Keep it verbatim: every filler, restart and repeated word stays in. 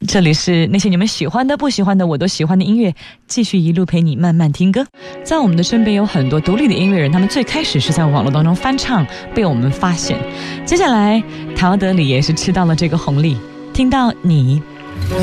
这里是那些你们喜欢的不喜欢的我都喜欢的音乐，继续一路陪你慢慢听歌。在我们的身边有很多独立的音乐人，他们最开始是在网络当中翻唱，被我们发现。接下来陶德里也是吃到了这个红利，听到你